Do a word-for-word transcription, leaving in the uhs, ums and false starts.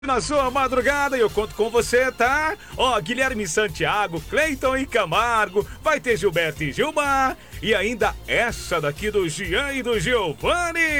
Na sua madrugada, eu conto com você, tá? Ó, Guilherme Santiago, Cleiton e Camargo, vai ter Gilberto e Gilmar, e ainda essa daqui do Gian e do Giovanni.